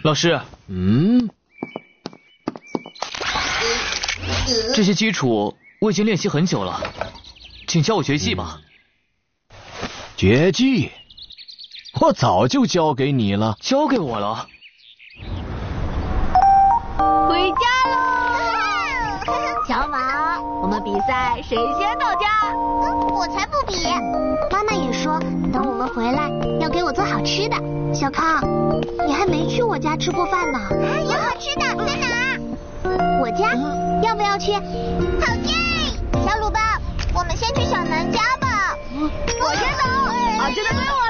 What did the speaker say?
老师，这些基础我已经练习很久了，请教我绝技吧。 绝技？我早就教给你了。 教给我了。 回家喽！乔马，我们比赛谁先到家？ 我才不比！妈妈也说，等我们回来要给我做好吃的。小康，你还没去我家吃过饭呢。有好吃的，在哪儿？我家，要不要去？好耶！小鲁班，我们先去小南家吧。 我先走，好吃的归我。